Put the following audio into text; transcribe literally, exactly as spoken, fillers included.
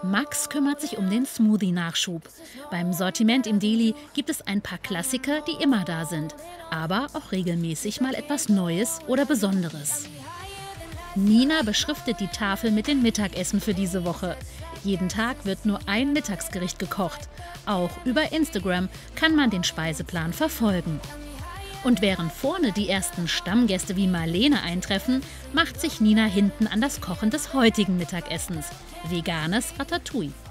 Max kümmert sich um den Smoothie-Nachschub. Beim Sortiment im Deli gibt es ein paar Klassiker, die immer da sind, aber auch regelmäßig mal etwas Neues oder Besonderes. Nina beschriftet die Tafel mit den Mittagessen für diese Woche. Jeden Tag wird nur ein Mittagsgericht gekocht. Auch über Instagram kann man den Speiseplan verfolgen. Und während vorne die ersten Stammgäste wie Marlene eintreffen, macht sich Nina hinten an das Kochen des heutigen Mittagessens. Veganes Ratatouille.